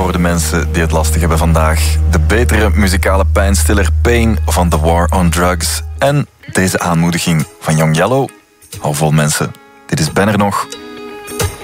voor de mensen die het lastig hebben vandaag. De betere muzikale pijnstiller Pain van The War on Drugs. En deze aanmoediging van Young Yellow. Hou vol mensen, dit is Ben er nog.